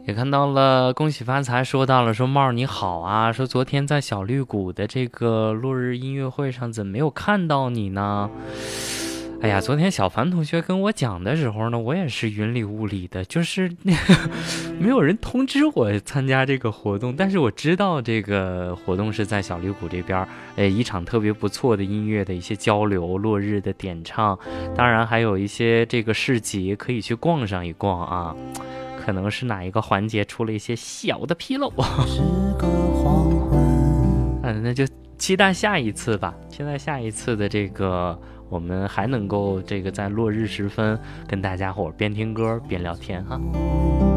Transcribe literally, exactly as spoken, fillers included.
也看到了，恭喜发财说到了，说帽儿你好啊，说昨天在小绿谷的这个落日音乐会上怎么没有看到你呢？哎呀，昨天小凡同学跟我讲的时候呢，我也是云里雾里的，就是没有人通知我参加这个活动，但是我知道这个活动是在小绿谷这边，呃，一场特别不错的音乐的一些交流，落日的点唱，当然还有一些这个市集可以去逛上一逛啊。可能是哪一个环节出了一些小的纰漏，嗯，那就期待下一次吧，期待下一次的这个。我们还能够这个在落日时分跟大家伙边听歌边聊天哈。